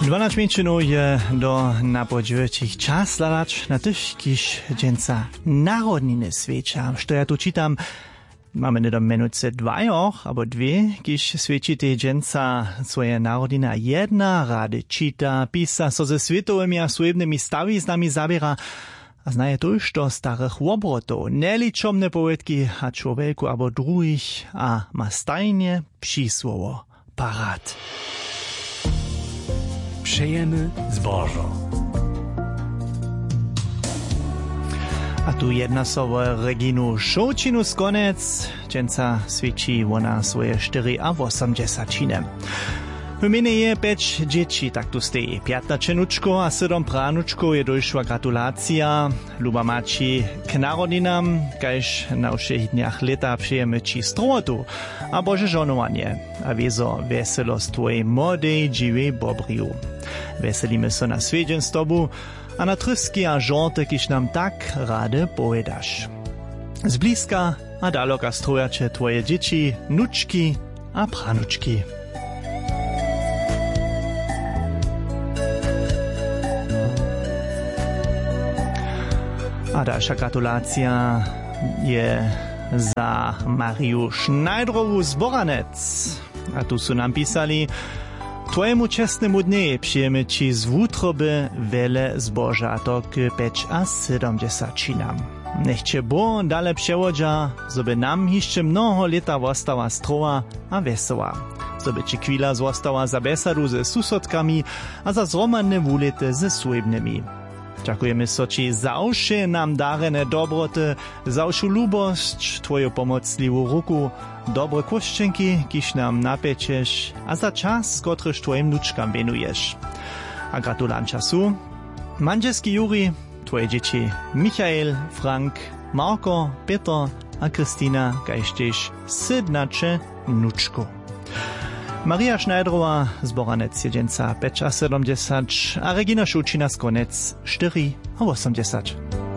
12 minut je do napodźwiercich czas hladać na tyś, kiż dżęca narodniny świecza. Što ja tu czytam, mamy nie do menuce dwajoch, abo dwie, kiż świeci te dżęca swoje narodiny, a jedna rady czyta, pisa, so ze światowymi a słownymi stawi z nami zabiera, a znaje tuż do starych łobrotów, neliczomne powiedki a człowieku abo druhich, a ma stajnie przysłowo parat. Přejemy zbożo. A tu jedna słowo Reginu Šoučinu z konec, dżęca świeci ona swoje 84. W imieniu je 5 dzieci, tak tu stoi. 15 nuczko a 7 pranuczko je došła gratulacja. Luba maci k narodinam, kajż na všech dniach leta przyjemy ci strotu, a Boże żonowanie, a wiezo weselost twojej młodej, dziwej bobriju. Weselimy se na swiedźen z tobu, a na trysky a żonty, kiż nam tak rady pojedasz. Z bliska a daloka strojacze twoje dzieci, nuczki a pranuczki. A dalsza gratulacja je za Mariu Schneiderowu z Boranec. A tu su nam pisali: Twojemu čestnemu dne přijeme ci z wutroby wele zboža, a to k 75. Nechče bo dale převodža, zoby nam hišće mnoho leta vostała strowa a wesoła. Zoby ci chwila została za besadu ze susodkami a za zromadne wulety ze słebnymi. Dziękujemy soci za uszy nam darene dobroty, za uszu lubość, twoją pomocliwą ruku, dobre koszczynki, kiż nam napieczesz, a za czas, kotryż twoim nuczkam wenujesz. A gratulanča su Manželski Juri, twoje dzieci Michael, Frank, Marko, Peter a Kristina, kajž tež 17 nučko. Maria Schneiderowa z Boranec jedzenca 75, a Regina Šoučina z Konec 84.